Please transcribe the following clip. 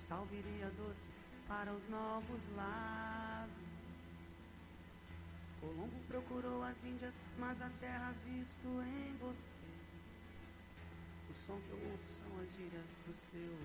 sal viria doce para os novos lábios. Colombo procurou as Índias, mas a terra visto em você. O som que eu ouço são as gírias do seu